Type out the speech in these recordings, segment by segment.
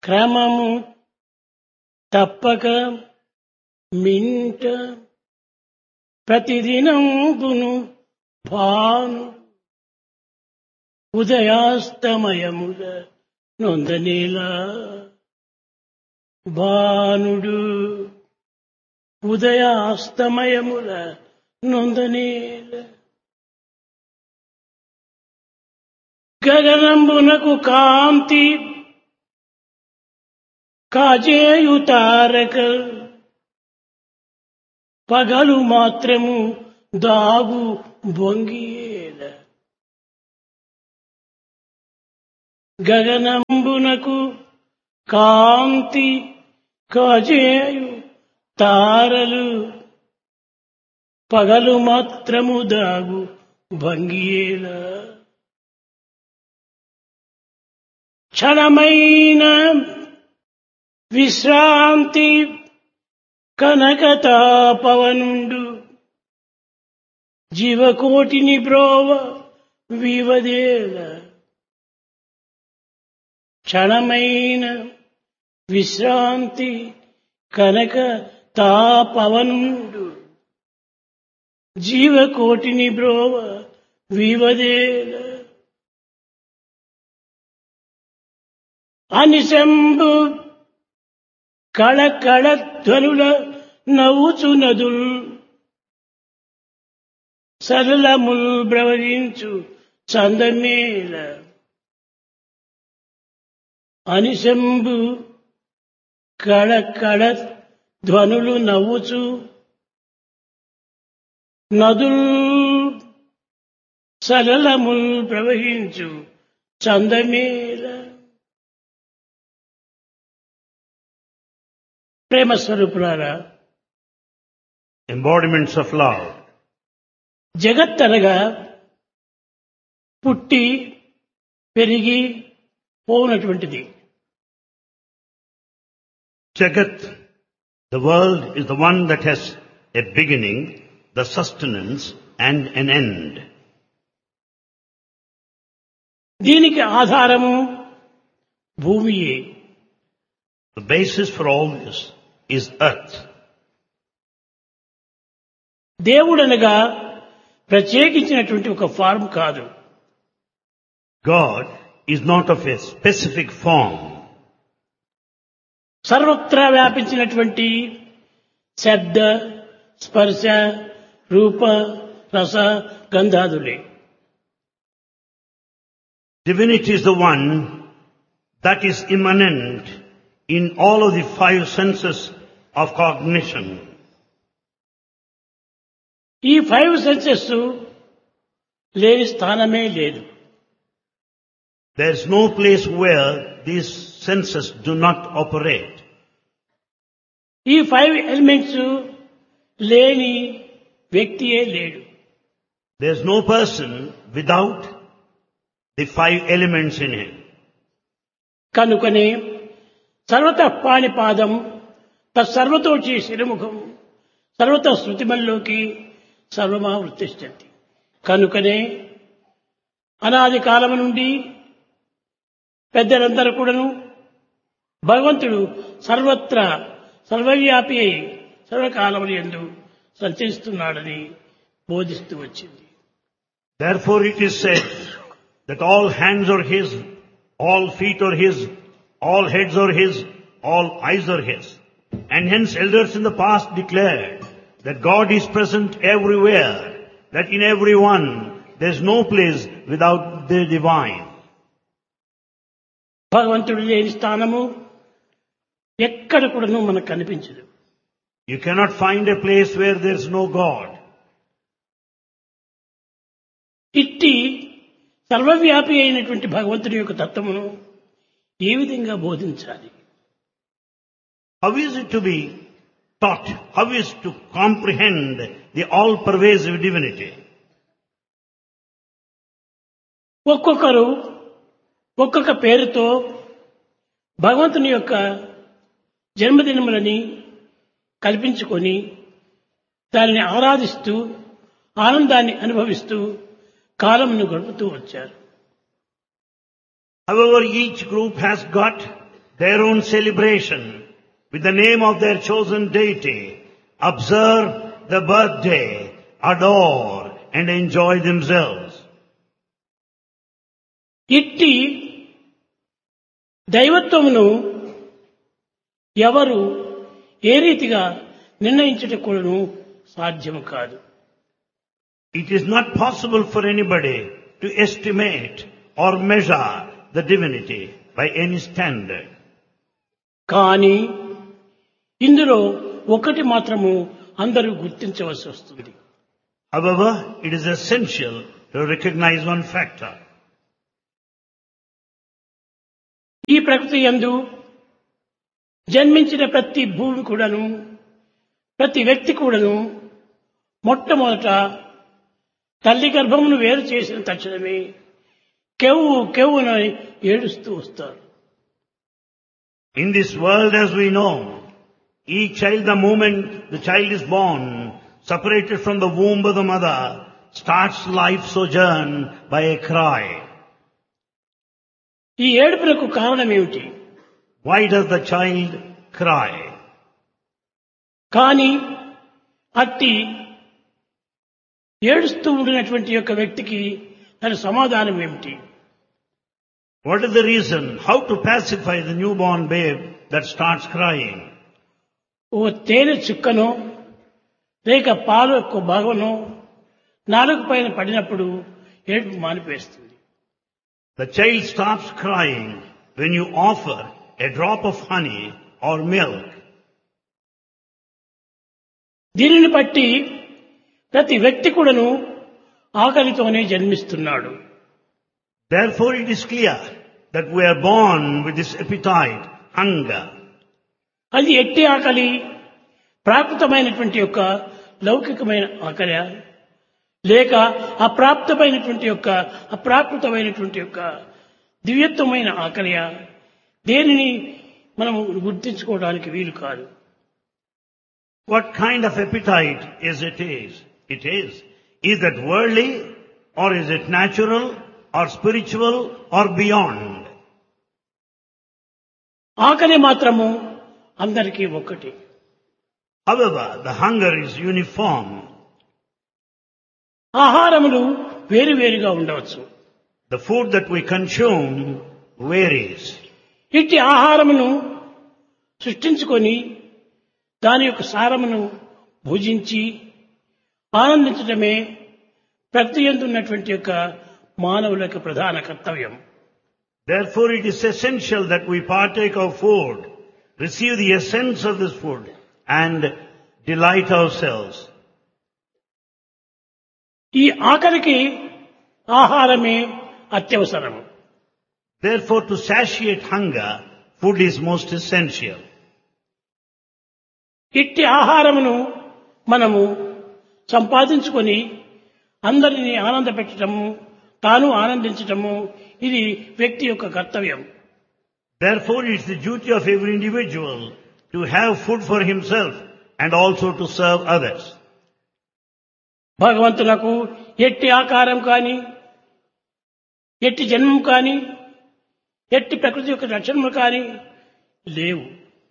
క్రమము తప్పక మింట ప్రతిదినంబును భాను ఉదయాస్తమయముల నొందనేలా భానుడు ఉదయాస్తమయముల నొందనేల గగనంబునకు కాంతి కాజేయు తారక పగలు మాత్రము దాగు బొంగియేల గగనంబునకు కాంతి కాజేయు తారలు పగలు మాత్రము దాగు భంగియేల క్షణమైన విశ్రాంతి కనకతాపవనుండు జీవకోటిని బ్రోవ వివదేల క్షణమైన విశ్రాంతి కనక తాపవనుండు జీవకోటిని బ్రోవ వివదేల అనిశంభు కళకళ ధ్వనుల నవ్వుచు నదుల్ సరళముల్ బ్రవరించు చందమేల అనిశంభు కళకళ ధ్వనులు నవ్వుచు నదుల్ సరళముల్ ప్రవహించు చందమేల ప్రేమ స్వరూపులారా, embodiments of love. జగత్తనగా పుట్టి పెరిగి పోనటువంటిది. Jagat, the world, is the one that has a beginning, the sustenance and an end. దీనికి ఆధారము భూమియే. The basis for all this is earth. దేవుడనగా ప్రత్యేకించినటువంటి ఒక ఫార్మ్ కాదు. God is not of a specific form. సర్వత్రా వ్యాపించినటువంటి శబ్ద స్పర్శ రూప రస గంధాదులే. Divinity is the one that is immanent in all of the five senses of cognition. ఈ 5 senses లేని స్థానమే లేదు. There is no place where these senses do not operate. ఈ 5 elements లేని వ్యక్తియే లేడు. There is no person without the 5 elements in him. కనుకనే సర్వతః పాణిపాదం తత్సర్వతోచి శిరముఖం సర్వతః శృతిమల్లోకి సర్వమావృతిష్ఠతి. కనుకనే అనాది కాలము నుండి పెద్దలందరూ కూడాను భగవంతుడు సర్వత్రా సర్వవ్యాపి అయి సర్వకాలముల యందు సంచరిస్తున్నాడని బోధిస్తూ వచ్చింది. Therefore it is said that all hands are his, all feet are his, all heads are his, all eyes are his. And hence elders in the past declared that God is present everywhere, that in everyone there is no place without the divine. భగవంతుడు లేని స్థానము ఎక్కడ కూడాను మనకు కనిపించదు. You cannot find a place where there is no God. ఇట్టి సర్వవ్యాపి అయినటువంటి భగవంతుని యొక్క తత్వమును ఏ విధంగా బోధించాలి? How is it to be taught? How is to comprehend the all-pervasive divinity? ఒక్కొక్కరు ఒక్కొక్క పేరుతో భగవంతుని యొక్క జన్మదినములని కల్పించుకొని దానిని ఆరాధిస్తూ ఆనందాన్ని అనుభవిస్తూ కాలమును గడుపుతూ వచ్చారు. However, each group has got their own celebration with the name of their chosen deity, observe the birthday, adore and enjoy themselves. ఇట్టి దైవత్వమును ఎవరు ఏ రీతిగా నిర్ణయించుటకు సాధ్యము కాదు. It is not possible for anybody to estimate or measure the divinity by any standard. కానీ ఇందులో ఒకటి మాత్రము అందరూ గుర్తించవలసి వస్తుంది. However, it is essential to recognize one factor. ఈ ప్రకృతి యందు జన్మించిన ప్రతి భూమి కూడాను, ప్రతి వ్యక్తి కూడాను మొట్టమొదట తల్లి గర్భమును వేరు చేసిన తక్షణమే కెవ్వు కెవ్వున ఏడుస్తూ వస్తారు. In this world, as we know, each child, the moment the child is born, separated from the womb of the mother, starts life sojourn by a cry. ఈ ఏడుపునకు కారణం ఏమిటి? Why does the child cry? కానీ అట్టి ఏడుస్తూ ఉండినటువంటి యొక్క వ్యక్తికి దాని సమాధానం ఏమిటి? What is the reason? How to pacify the newborn babe that starts crying? ఓ తేనె చుక్కనో లేక పాలు యొక్క భాగంలో నాలుగు పైన పడినప్పుడు ఏడుపు మానిపేస్తుంది. The child stops crying when you offer a drop of honey or milk. దీనిని బట్టి ప్రతి వ్యక్తి కూడాను ఆకలితోనే జన్మిస్తున్నాడు. Therefore it is clear that we are born with this appetite, hunger. అది ఎట్టి ఆకలి ప్రాకృతమైనటువంటి యొక్క లౌకికమైన ఆకలి లేక అప్రాకృతమైనటువంటి యొక్క దివ్యత్వమైన ఆకలి, దేనిని మనం గుర్తించుకోవడానికి వీలు కాదు. What kind of appetite is it? Is that worldly, or is it natural, or spiritual, or beyond? ఆకలి మాత్రము అందరికీ ఒక్కటి. However, the hunger is uniform. ఆహారములు వేరువేరుగా ఉండవచ్చు. The food that we consume varies. ఇట్టి ఆహారమును సృష్టించుకొని దాని యొక్క సారమును భుజించి ఆనందించడమే ప్రతి యందు ఉన్నటువంటి యొక్క మానవులకు ప్రధాన కర్తవ్యం. Therefore it is essential that we partake of food, receive the essence of this food and delight ourselves. ఈ ఆకలికి ఆహారమే అత్యవసరం. Therefore to satiate hunger, food is most essential. ఇట్టి ఆహారమును మనము సంపాదించుకొని అందరినీ ఆనందపెట్టడము, తాను ఆనందించటము, ఇది వ్యక్తి యొక్క కర్తవ్యం. Therefore it's the duty of every individual to have food for himself and also to serve others. భగవంతునకు ఎట్టి ఆకారం కానీ, ఎట్టి జన్మం కానీ, ఎట్టి ప్రకృతి యొక్క లక్షణములు కానీ లేవు.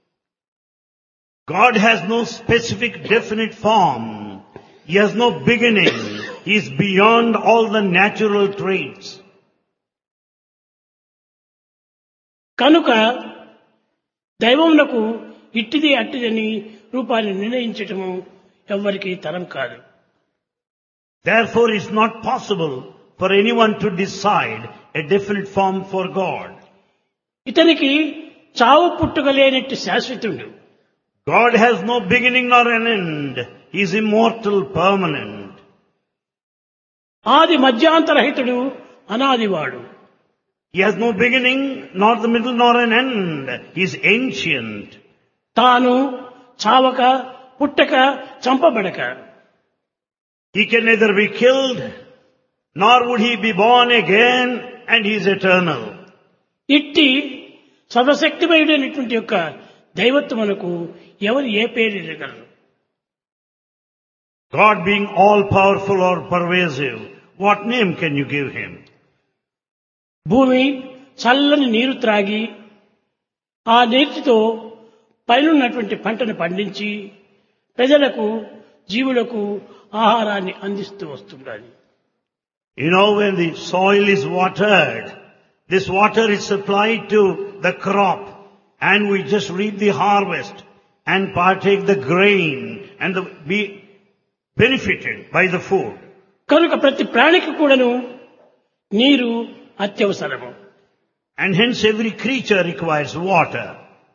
God has no specific definite form. He has no beginning. He is beyond all the natural traits. కనుక దైవమునకు ఇట్టిది అట్టిదని రూపాన్ని నిర్ణయించటము ఎవ్వరికీ తరం కాదు. Therefore it's not possible for anyone to decide a definite form for God. ఇతనికి చావు పుట్టుక లేనట్టి శాశ్వతుడు. God has no beginning nor an end. He is immortal, permanent. ఆది మధ్యాంతరహితుడు, అనాదివాడు. He has no beginning, nor the middle, nor an end. He is ancient. తాను చావక, పుట్టక, చంపబడక. He can neither be killed, nor would he be born again, and he is eternal. ఇట్టి సర్వశక్తిమయుడైనటువంటి యొక్క దైవత్వమునకు ఎవరు ఏ పేరు ఇవ్వగలరు? God being all-powerful or pervasive, what name can you give him? భూమి చల్లని నీరు త్రాగి ఆ నీటితో పైనున్నటువంటి పంటను పండించి ప్రజలకు జీవులకు ఆహారాన్ని అందిస్తూ వస్తుండాలి. You know, when the soil is watered, this water is supplied to the crop, and we just reap the harvest and partake the grain and be benefited by the food. కనుక ప్రతి ప్రాణికి కూడాను నీరు అత్యవసరము. And hence every creature requires water.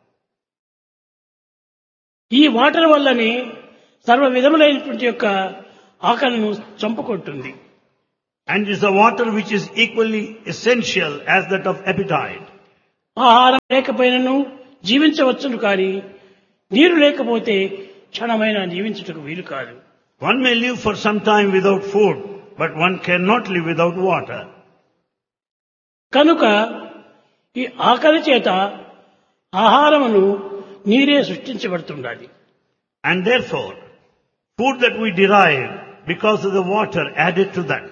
ఈ water వల్లనే సర్వ విధములైనటువంటి యొక్క ఆకలిను చంపుకుంటుంది. And it is the water which is equally essential as that of appetite. ఆహారం లేకపోయినను జీవించవచ్చును కానీ నీరు లేకపోతే క్షణమైన జీవించుటకు వీలు కాదు. One may live for some time without food, but one cannot live without water. కనుక ఈ ఆకలి చేత ఆహారమును నీరే సృష్టించబడుతుండాలి. And therefore, food that we derive because of the water added to that.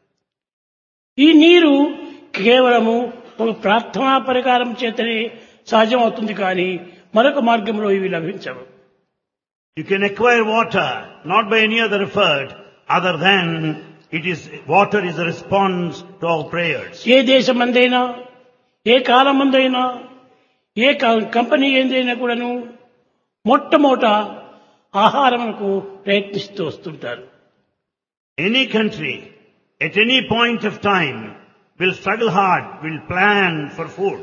ఈ నీరు కేవలము ఒక ప్రార్థనా పరికారం చేతనే సహజం అవుతుంది కానీ మరొక మార్గంలో ఇవి లభించవు. You can acquire water not by any other effort other than water is a response to our prayers. A దేశమందైనా A కాలమందైనా A company ఏదైనా కూడాను మొట్టమొదట ఆహారమునకు ప్రయత్నిస్తూ వస్తుంటారు. Any country at any point of time will struggle hard, will plan for food.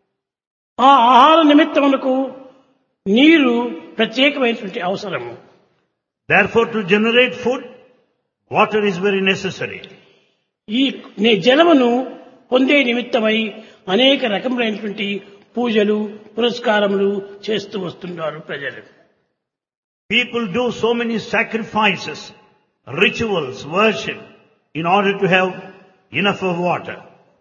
ఆ ఆహార నిమిత్తమునకు నీరు ప్రత్యేకమైనటువంటి అవసరము. Therefore, to generate food, water is very necessary. ఈ జలమును పొందే నిమిత్తమై అనేక రకములైనటువంటి పూజలు పురస్కారములు చేస్తూ వస్తున్నారు ప్రజలు. People do so many sacrifices, rituals, worship in order to have enough of water.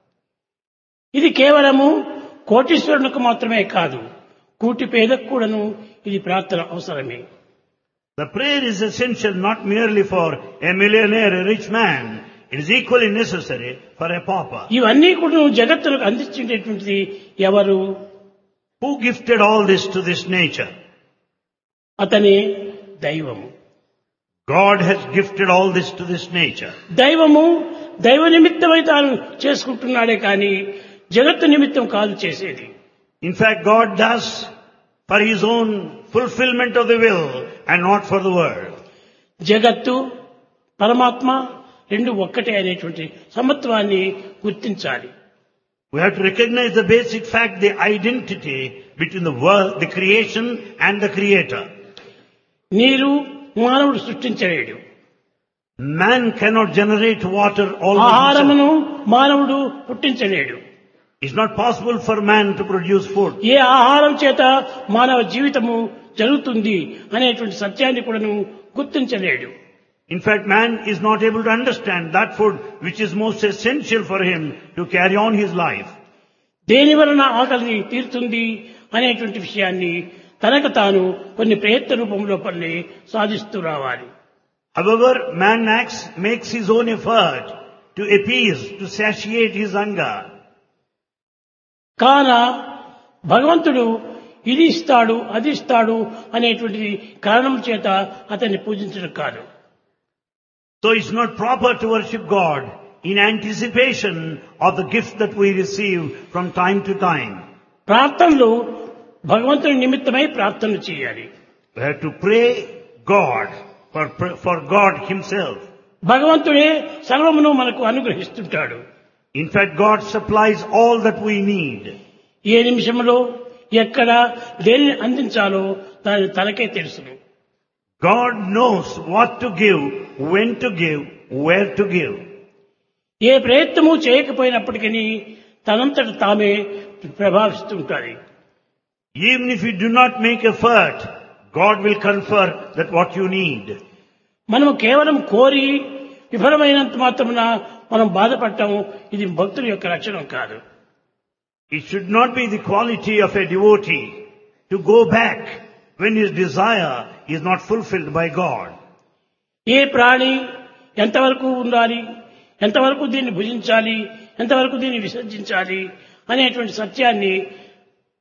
ఇది కేవలము కోటీశ్వరునికి మాత్రమే కాదు, కూటి పేదకు కూడాను ఇది ప్రార్థన అవసరమే. The prayer is essential not merely for a millionaire, a rich man. It is equally necessary for a pauper. ఇవన్నీ కూడా జగత్తులకు అందించేటువంటిది ఎవరు? Who gifted all this to this nature? అతనే దైవము. God has gifted all this to this nature. దైవము దైవ నిమిత్తమై తాను చేసుకుంటున్నాడే కానీ జగత్తు నిమిత్తం కాదు చేసేది. In fact, God does for His own fulfillment of the will and not for the world. జగత్తు పరమాత్మ రెండు ఒక్కటే అనేటువంటి సమత్వాన్ని గుర్తించాలి. We have to recognize the basic fact, the identity between the world, the creation and the creator. నీరు మానవుడు సృష్టించలేడు. Man cannot generate water all by himself. ఆహారమును మానవుడు పుట్టించలేడు. It's not possible for man to produce food. ఏ ఆహారం చేత మానవ జీవితము జరుగుతుంది అనేటువంటి సత్యాన్ని కూడాను గుర్తించలేడు. In fact, man is not able to understand that food which is most essential for him to carry on his life. దేని వలన ఆకలి తీరుతుంది అనేటువంటి విషయాన్ని తనకు తాను కొన్ని ప్రయత్న రూపంలో పని సాధిస్తూ రావాలి. However, man makes his own effort to appease, to satiate his hunger. కాన భగవంతుడు ఇది ఇస్తాడు అది ఇస్తాడు అనేటువంటి కారణం చేత అతన్ని పూజించడం కాదు. So it's not proper to worship God in anticipation of the gifts that we receive from time to time. ప్రార్థనలు భగవంతుని నిమిత్తమై ప్రార్థన చేయాలి. We have to pray God for God Himself. భగవంతుడే సర్వమును మనకు అనుగ్రహిస్తుంటాడు. In fact, God supplies all that we need. ఏ నిమిషంలో ఎక్కడ దేనిని అందించాలో దాని తనకే తెలుసును. God knows what to give, when to give, where to give. ఏ ప్రయత్నము చేయకపోయినప్పటికీ తనంతట తామే ప్రభావిస్తుంటారు. Even if you do not make effort, God will confer that what you need. మనము కేవలం కోరి విఫలమైనంత మాత్రమున మనం బాధపడటం ఇది భక్తుల యొక్క లక్షణం కాదు. It should not be the quality of a devotee to go back when his desire is not fulfilled by God. ఏ ప్రాణి ఎంతవరకు ఉండాలి, ఎంతవరకు దీన్ని భుజించాలి, ఎంతవరకు దీన్ని విసర్జించాలి అనేటువంటి సత్యాన్ని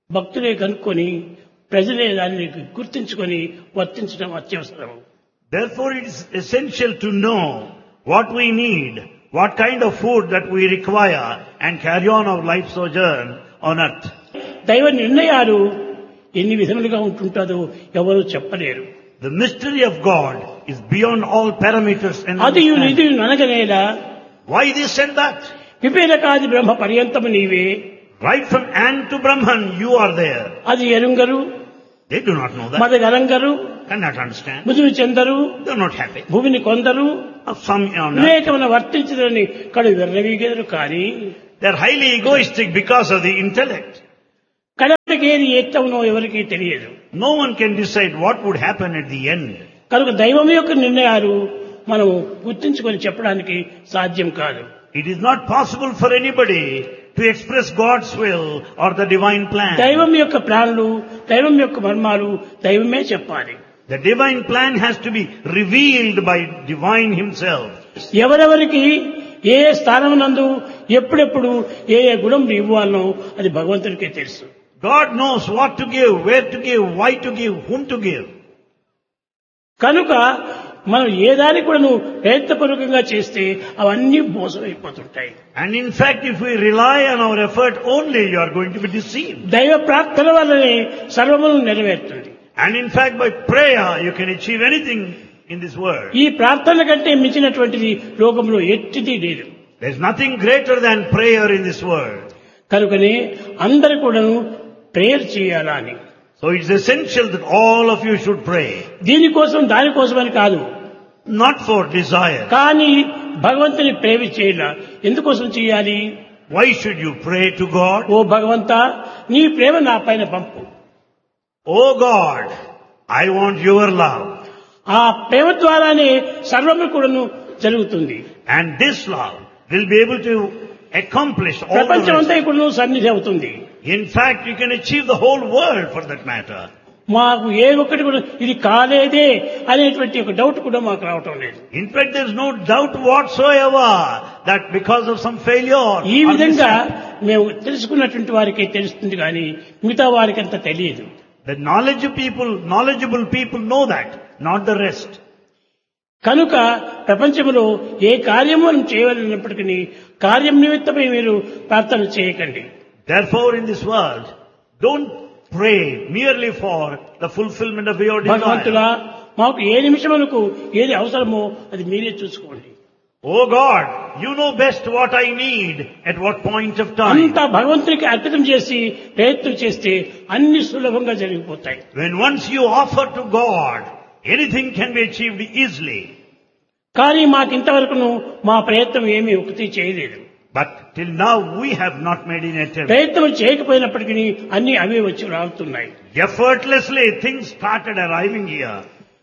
భక్తులే కనుక్కొని ప్రజలే దానిని గుర్తించుకొని వర్తించడం అత్యవసరం. Therefore it is essential to know what we need, what kind of food that we require, and carry on our life sojourn on earth. దైవ నిర్ణయాలు ఎన్ని విధములుగా ఉంటుంటుందో ఎవరు చెప్పలేరు. The mystery of God is beyond all parameters and అది understanding. ఇది అనగనేలా Why this and that? విపేరకాది బ్రహ్మ పర్యంతము నీవే, Right from Ant to Brahman, you are there. అది ఎరుంగరు, They do not know that, మదగలంగరు, cannot understand. ముదురు చెందరు, They are not happy. భూమిని కొందరు Of some on earth, వివేకమున వర్తించదని కడు వెర్రవీగెదరు. కానీ they are highly egoistic because of the intellect. కడపటికి ఏది ఎత్తవునో ఎవరికీ తెలియదు. No one can decide what would happen at the end. కనుక దైవం యొక్క నిర్ణయాలు మనం గుర్తించుకొని చెప్పడానికి సాధ్యం కాదు. It is not possible for anybody to express God's will or the divine plan. దైవం యొక్క ప్లాన్లు, దైవం యొక్క మర్మాలు దైవమే చెప్పాలి. The divine plan has to be revealed by divine himself. ఎవరెవరికి ఏ స్థానమునందు ఎప్పుడెప్పుడు ఏ ఏ గుణం ఇవ్వాలనో అది భగవంతుడికే తెలుసు. God knows what to give, where to give, why to give, whom to give. కనుక మనం ఏ దానికి కూడా నువ్వు ప్రయత్నపూర్వకంగా చేస్తే అవన్నీ మోసమైపోతుంటాయి. And in fact, if we rely on our effort only, you are going to be deceived. దైవ ప్రార్థన వల్లనే సర్వమును నెరవేరుతుంది. And in fact, by prayer, you can achieve anything in this world. ఈ ప్రార్థన కంటే మించినటువంటిది లోకంలో ఎట్టిది లేదు. There is nothing greater than prayer in this world. కనుకనే అందరూ కూడాను ప్రేయర్ చేయాలా అని. So it's essential that all of you should pray. దీనికోసం దానికోసమని కాదు, Not for desire. కానీ భగవంతుని ప్రేమ చేయాల. ఎందుకోసం చేయాలి? Why should you pray to God? ఓ భగవంతా, నీ ప్రేమ నా పైన పంపు. Oh God, I want your love. ఆ ప్రేమ ద్వారానే సర్వము కూడాను జరుగుతుంది. And this love will be able to accomplish all the ప్రపంచం rest. అంతా కూడాను సన్నిధి అవుతుంది. In fact, you can achieve the whole world for that matter. మాకు ఏ ఒక్కటి కూడా ఇది కాలేదే అనేటువంటి ఒక డౌట్ కూడా మాకు రావటం లేదు. In fact, there is no doubt whatsoever that because of some failure, ఈ or విధంగా mishap, మేము తెలుసుకున్నటువంటి వారికే తెలుస్తుంది కానీ మిగతా వారికి అంత తెలియదు. the knowledgeable people know that, not the rest. కనుక ప్రపంచంలో ఏ కార్యము మనం చేయవలసినప్పటికీ కార్యం నిమిత్తమై మీరు ప్రార్థన చేయకండి. Therefore, in this world, don't pray merely for the fulfillment of your భగవంతుడా, desire. మాకు ఏ నిమిషములకు ఏది అవసరమో అది మీరే చూసుకోండి. Oh God, you know best what I need at what point of time. అంతా భగవంతునికి అర్పితం చేసి ప్రయత్నం చేస్తే అన్ని సులభంగా జరిగిపోతాయి. When once you offer to God, anything can be achieved easily. కానీ మాకింతవరకును మా ప్రయత్నం ఏమీ ఒకటి చేయలేదు. But till now we have not made an attempt. ప్రయత్నం చేయకపోయినప్పటికీ అన్ని అవే వచ్చి రావుతున్నాయి. Effortlessly things started arriving here.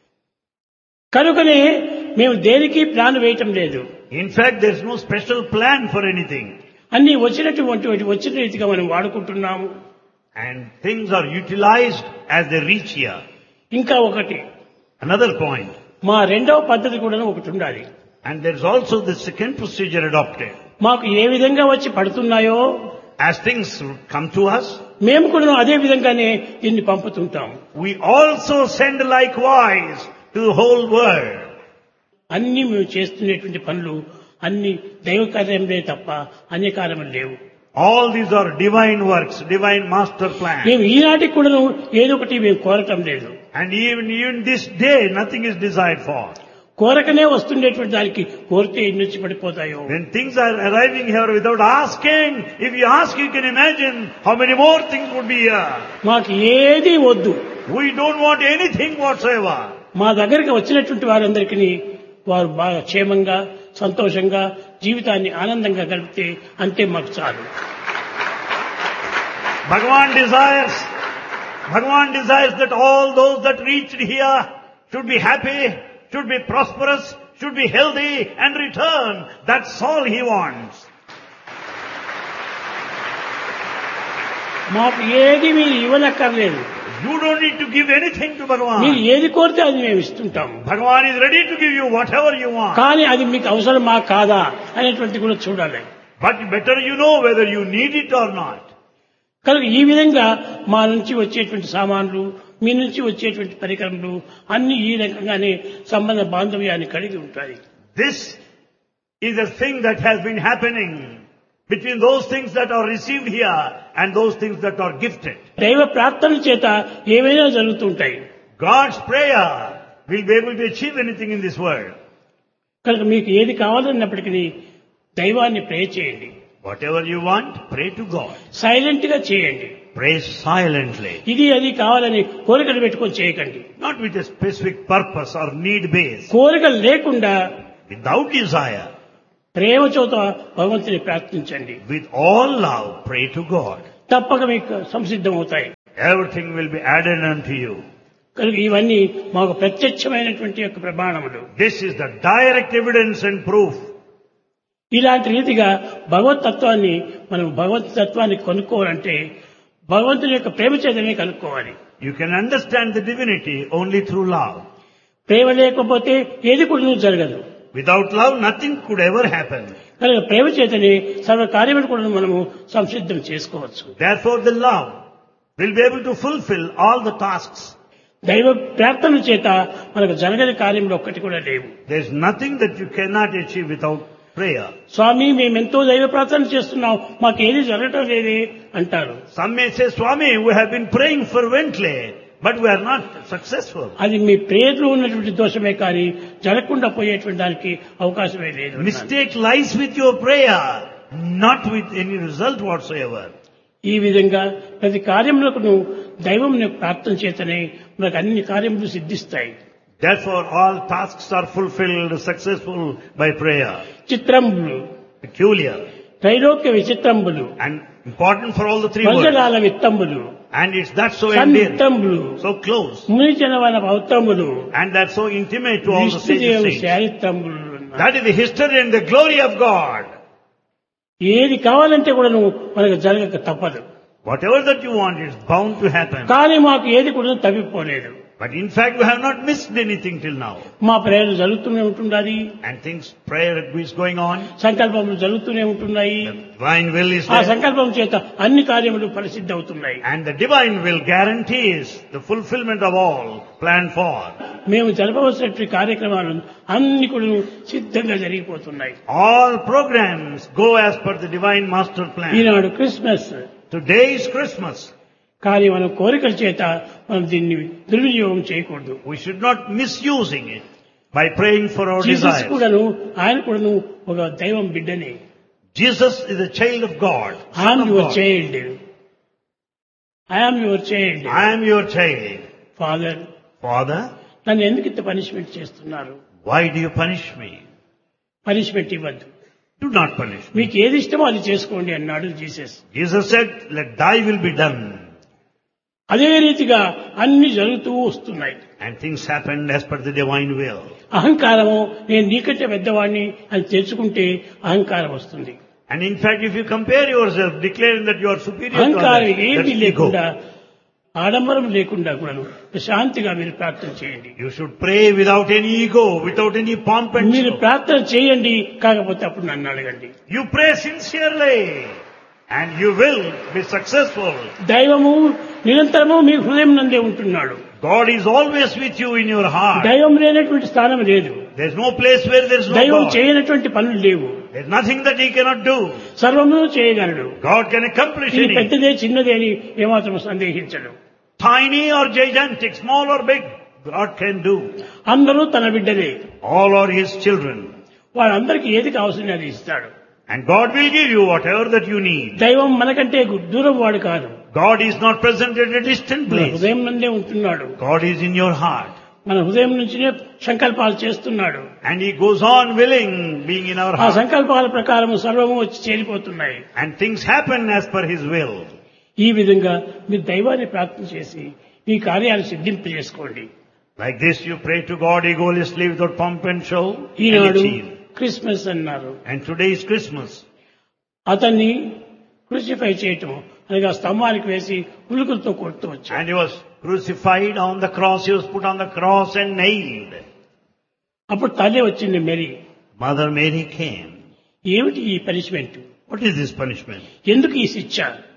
కనుకనే మేము దేనికి ప్లాన్ వేయటం లేదు. In fact, there is no special plan for anything. అన్ని వచ్చిన రీతిగా మనం వాడుకుంటున్నాము. And things are utilized as they reach here. ఇంకా ఒకటి, Another point. మా రెండవ పద్ధతి కూడా ఒకటి ఉండాలి. And there is also the second procedure adopted. మాకు ఏ విధంగా వచ్చి పడుతున్నాయో As things come to us, మేము కూడా అదే విధంగానే దీన్ని పంపుతుంటాం. we also send likewise to the whole world. అన్ని మేము చేస్తున్నటువంటి పనులు అన్ని దైవ కార్యములే తప్ప అన్య కార్యములు లేవు. All these are divine works, divine master plan. మేము ఈనాటికి కూడా ఏదో ఒకటి మేము కోరటం లేదు. And even this day, nothing is desired for. కోరకనే వస్తుండేటువంటి దానికి కోరితే ఎన్ని వచ్చి పడిపోతాయో. When things are arriving here without asking, if you ask, you can imagine how many more things would be here. మాకు ఏది వద్దు. We don't want anything whatsoever. మా దగ్గరికి వచ్చినటువంటి వారందరికీ వారు బాగా క్షేమంగా సంతోషంగా జీవితాన్ని ఆనందంగా గడిపితే అంతే మాకు చాలు. Bhagavan desires that all those that reached here should be happy, should be prosperous, should be healthy and return. That's all he wants. మాకు ఏది మీరు ఇవ్వనక్కర్లేదు. You don't need to give anything to మీరు Bhagavan. ఏది కోరితే అది మేము ఇస్తుంటాము. Bhagavan is ready to give you whatever you want. కానీ అది మీకు అవసరమా కాదా అనేటువంటి కూడా చూడాలి. But better you know whether you need it or not. కనుక ఈ విధంగా మా నుంచి వచ్చేటువంటి సామాన్లు, మీ నుంచి వచ్చేటువంటి పరికరములు అన్ని ఈ రకంగానే సంబంధ బాంధవ్యాన్ని కలిగి ఉంటాయి. This is a thing that has been happening between those things that are received here and those things that are gifted. దైవ ప్రార్థన చేత ఏవైనా జరుగుతుంటాయి. God's prayer will be able to achieve anything in this world. కనుక మీకు ఏది కావాలన్నప్పటికీ దైవాన్ని ప్రే చేయండి. Whatever you want, pray to God. Silent గా చేయండి. Pray silently. ఇది అది కావాలని కోరికలు పెట్టుకొని చేయకండి. Not with a specific purpose or need base. కోరికలు లేకుండా Without desire. ప్రేమ చోత భగవంతుని ప్రార్థించండి. With all love, pray to God. తప్పక మీకు సంసిద్ధమవుతాయి. Everything will be added unto you. కనుక ఇవన్నీ మాకు ప్రత్యక్షమైనటువంటి యొక్క ప్రమాణములు. This is the direct evidence and proof. ఇలాంటి రీతిగా భగవతత్వాన్ని మనం భగవతత్వాన్ని కనుక్కోవాలంటే భగవంతుని యొక్క ప్రేమ చేతనే కనుక్కోవాలి. You can understand the divinity only through love. ప్రేమ లేకపోతే ఏది కూడా జరగదు. Without love, nothing could ever happen. కనుక ప్రేమ చేతనే సర్వ కార్యములు కూడా మనము సంసిద్ధం చేసుకోవచ్చు. Therefore, the love will be able to fulfill all the tasks. దైవ ప్రార్థన చేత మనకు జరగని కార్యములు ఒక్కటి కూడా లేవు. There is nothing that you cannot achieve without prayer. స్వామి మేమెంతో దైవ ప్రార్థన చేస్తున్నాం, మాకేది జరగటం లేదే అంటారు. Some may say, Swami, we have been praying fervently, but we are not successful. అది మీ ప్రేయర్లో ఉన్నటువంటి దోషమే కానీ జరగకుండా పోయేటువంటి దానికి అవకాశమే లేదు. Mistake lies with your prayer, not with any result whatsoever. ఈ విధంగా ప్రతి కార్యములకు దైవం ప్రార్థన చేతనే మనకు అన్ని కార్యములు సిద్ధిస్తాయి. Therefore, all tasks are fulfilled successful by prayer. చిత్రంబులు, Peculiar Trailokya విచిత్రంబులు, and important for all the three words. వందనాల విత్తంబులు, And it's that so endearing, సన్నిత్తంబులు, so close, మునిజనవన పౌత్రములు, and that's so intimate to all the విష్ణుదేవుని saints. శారిత్రంబులు. That is the history and the glory of God. ఏది కావాలంటే కూడా మనకు జరగక తప్పదు. Whatever that you want is bound to happen. కానీ మాకు ఏది కూడా తప్పిపోలేదు. But in fact, we have not missed anything till now. మా ప్రేయర్లు జరుగుతూనే ఉంటున్నది. And prayer is going on. సంకల్పములు జరుగుతూనే ఉంటున్నాయి. The divine will is ఆ there. సంకల్పం చేత అన్ని కార్యములు పరిసిద్ధి అవుతున్నాయి. And the divine will guarantees the fulfillment of all planned for. మేము జరపవలసినటువంటి కార్యక్రమాలు అన్ని కూడా సిద్ధంగా జరిగిపోతున్నాయి. All programs go as per the divine master plan. Eenadu Christmas. Today is Christmas. కానీ మనం కోరికల చేత మనం దీన్ని దుర్వినియోగం చేయకూడదు. We should not misusing it by praying for our Jesus desires. కూడాను ఆయన కూడాను ఒక దైవం బిడ్డనే. Jesus is a child of God. I am Son of your God. child. I am your child. I am your child. Father, Father, నన్ను ఎందుకు ఇంత punishment చేస్తున్నారు? why do you punish me? Punishment ఇవ్వద్దు. Do not punish me. మీకు ఏది ఇష్టమో అది చేసుకోండి అన్నాడు Jesus. Jesus said, let thy will be done. అదే రీతిగా అన్ని జరుగుతూ వస్తున్నాయి. And things happened as per the divine will. అహంకారము నేను నీకంటే పెద్దవాడిని అని తెలుసుకుంటే అహంకారం వస్తుంది. And in fact, if you compare yourself, declaring that you are superior to అహంకారం others, ఏమీ that's ego. లేకుండా ఆడంబరం లేకుండా కూడాను శాంతిగా మీరు ప్రార్థన చేయండి. You should pray without any ego, without any pomp and మీరు show. ప్రార్థన చేయండి, కాకపోతే అప్పుడు నన్ను అడగండి. You pray sincerely and you will be successful. దైవము నిరంతరము మీ హృదయం నందే ఉంటున్నాడు. God is always with you in your heart. దైవం లేనటువంటి స్థానం లేదు. There is no place where there is no దైవం God. చేయనటువంటి పనులు లేవు. There is nothing that He cannot do. సర్వము చేయగలడు. God can accomplish ఇది anything. పెద్దదే చిన్నదే అని ఏమాత్రం సందేహించడు. Tiny or gigantic, small or big, God can do. అందరూ తన బిడ్డలే. All are His children. వాళ్ళందరికీ ఏది కావాల్సింది అది ఇస్తాడు. And God will give you whatever that you need. దైవం మనకంటే దూరం వాడు కాదు. God is not present at a distant మన place. హృదయం నందే ఉంటున్నాడు. God is in your heart. మన హృదయం నుంచినే సంకల్పాలు చేస్తున్నాడు. And He goes on willing, being in our ఆ heart. సంకల్పాల ప్రకారం సర్వము వచ్చి చేరిపోతున్నాయి. And things happen as per His will. ఈ విధంగా మీరు దైవాన్ని ప్రార్థన చేసి ఈ కార్యాలు సిద్ధింపజేసుకోండి. Like this you pray to God egolessly without pomp and show and Eenadu achieve. Christmas అన్నారు. And today is Christmas. అతన్ని క్రూసిఫై చేయటం అనగా స్తంభానికి వేసి ఉలుకులతో కొడుతూ వచ్చాడు. And He was crucified on the cross. He was put on the cross and nailed. అప్పుడు తల్లి వచ్చింది మేరీ. Mother Mary came. ఏమిటి ఈ punishment? What is this punishment? ఎందుకు ఈ శిక్ష?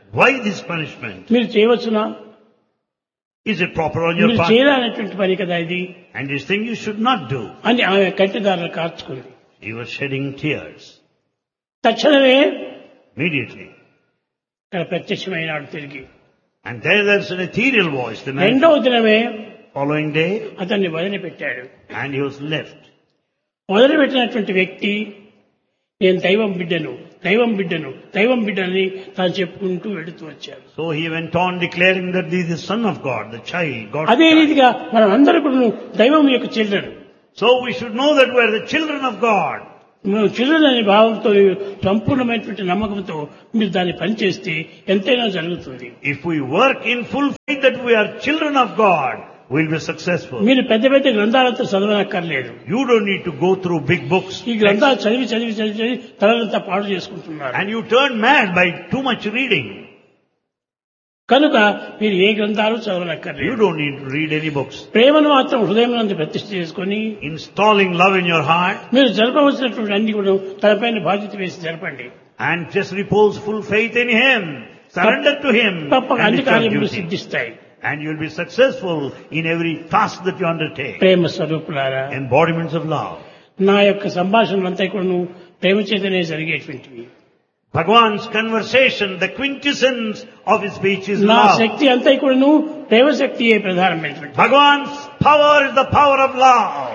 Why this punishment? మీరు చేయవచ్చునా? Is it proper on your మీరు part? చేయాలనేటువంటి పని కదా ఇది And this thing you should not do. అని ఆమె కంటిదారులు కార్చుకుంది. He was shedding tears. తక్షణమే Immediately. ఇక్కడ ప్రత్యక్షమైనాడు తిరిగి. And there's an ethereal voice. The man రెండవ దినమే following day, అతన్ని వదిలిపెట్టాడు. and he was left. వదిలిపెట్టినటువంటి వ్యక్తి నేను దైవం బిడ్డను దైవం బిడ్డను దైవం బిడ్డని తాను చెప్పుకుంటూ వెళుతూ వచ్చాడు. So he went on declaring that this is the son of God, the child, God's అదే child. రీతిగా మనం అందరూ కూడా దైవం యొక్క children. So we should know that we are the children of God. మనం చిల్డ్రన్ అనే భావంతో సంపూర్ణమైనటువంటి నమ్మకంతో మీరు దాన్ని పనిచేస్తే ఎంతైనా జరుగుతుంది. If we work in full faith that we are children of God, we'll be successful. మీరు పెద్ద పెద్ద గ్రంథాలతో చదవనక్కర్లేదు. You don't need to go through big books. ఈ గ్రంథాలు చదివి చదివి చదివి చదివి తలంతా పాడు చేసుకుంటున్నారు. And you turn mad by too much reading. కనుక మీరు ఏ గ్రంథాలు You చదవనక్కర్లేదు. don't need to read any books. ప్రేమను మాత్రం హృదయం నందు ప్రతిష్ఠ చేసుకొని Installing love in your heart మీరు జరపవలసినటువంటి అన్ని కూడా తనపైన బాధ్యత వేసి జరపండి. and just repose full faith in Him. Surrender to Him. తప్పక And అన్ని it's your కార్యములు duty. సిద్ధిస్తాయి. And you'll be successful in every task that you undertake. ప్రేమ స్వరూపులారా, Embodiments of love. నా యొక్క సంభాషణలంతా కూడా ప్రేమ చేతనే జరిగేటువంటివి. Bhagwan's conversation, the quintessence of his speech is నా love. శక్తి అంతా కూడాను ప్రేమ శక్తియే ప్రధానమైనటువంటి. Bhagwan's power is the power of love.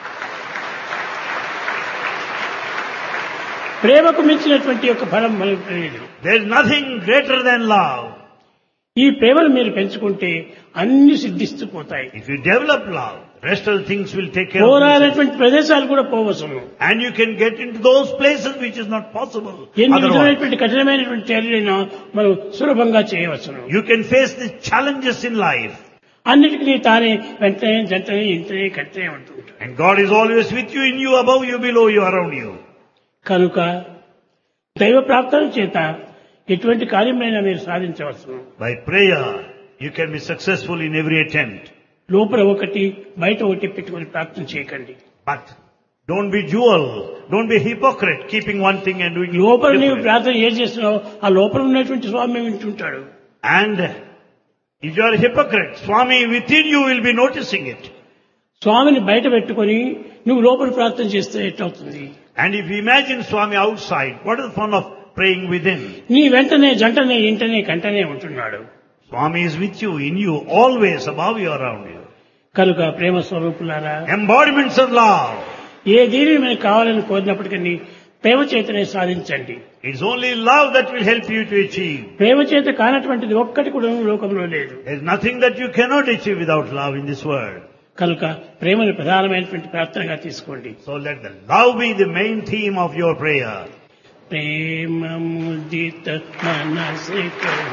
ప్రేమకు మించినటువంటి యొక్క ఫలం మనకు తెలియదు. There is nothing greater than love. ఈ ప్రేమను మీరు పెంచుకుంటే అన్ని సిద్ధిస్తూ పోతాయి. If you develop love, rest of the things will take care of themselves. పోరాడేటువంటి ప్రదేశాలు కూడా పోవచ్చును. And you can get into those places which is not possible ఎన్ని otherwise. విధమైనటువంటి కఠినమైనటువంటి చర్యలైనా మనం సులభంగా చేయవచ్చును. You can face the challenges in life. అన్నిటికీ తానే వెంటనే జంటనే ఇంటనే కట్టనే ఉంటుంటాడు. And God is always with you, in you, above you, below you, around you. కనుక దైవ ప్రార్థన చేత ఎటువంటి కార్యమైనా మీరు సాధించవచ్చును. By prayer, you can be successful in every attempt. లోపల ఒకటి బయట ఒకటి పెట్టుకొని ప్రార్థన చేయకండి. But don't be dual. Don't be hypocrite, keeping one thing and doing లోపల నీవు different. ప్రార్థన ఏం చేస్తున్నావు ఆ లోపల ఉన్నటువంటి స్వామి వింటుంటాడు. And if you are a hypocrite, Swami within you will be noticing it. స్వామిని బయట పెట్టుకొని నువ్వు లోపల ప్రార్థన చేస్తే ఎట్లవుతుంది? And if you imagine Swami outside, what is the fun of praying within? నీ వెంటనే జంటనే ఇంటనే కంటనే ఉంటున్నాడు. Swami is with you, in you, always above you, around you. కనుక ప్రేమ స్వరూపులారా, Embodiments of love. ఏ దీనిని మనకు కావాలని కోరినప్పటికీ ప్రేమ చేతనే సాధించండి. It's only love that will help you to achieve. ప్రేమ చేత కానటువంటిది ఒక్కటి కూడా లోకంలో లేదు. There's nothing that you cannot achieve without love in this world. కనుక ప్రేమను ప్రధానమైనటువంటి ప్రార్థనగా తీసుకోండి. So let the love be the main theme of your prayer. Prema ముదిత మనసిక